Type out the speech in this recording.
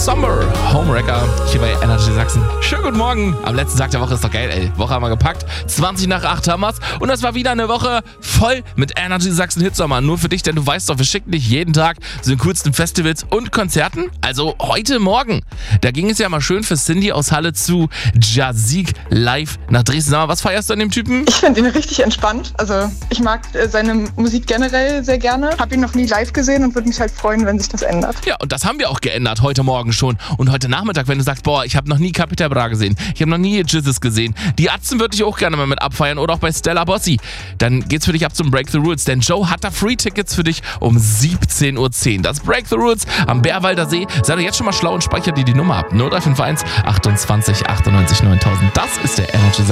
Summer Homewrecker hier bei Energy Sachsen. Schönen guten Morgen. Am letzten Tag der Woche ist doch geil, ey. Woche haben wir gepackt. 20 nach 8 haben wir's. Und das war wieder eine Woche voll mit Energy Sachsen Hitsommer. Nur für dich, denn du weißt doch, wir schicken dich jeden Tag zu den coolsten Festivals und Konzerten. Also heute Morgen. Da ging es ja mal schön für Cindy aus Halle zu Jazik live nach Dresden. Sag mal, was feierst du an dem Typen? Ich finde ihn richtig entspannt. Also ich mag seine Musik generell sehr gerne. Habe ihn noch nie live gesehen und würde mich halt freuen, wenn sich das ändert. Ja, und das haben wir auch geändert heute Morgen schon. Und heute Nachmittag, wenn du sagst, boah, ich habe noch nie Capital Bra gesehen, ich habe noch nie Jizzes gesehen, die Atzen würde ich auch gerne mal mit abfeiern oder auch bei Stella Bossi, dann geht's für dich ab zum Break the Rules, denn Joe hat da Free-Tickets für dich um 17:10 Uhr. Das Break the Rules am Bärwalder See. Sei doch jetzt schon mal schlau und speicher dir die Nummer ab. 0351 28 98 9000. Das ist der Energy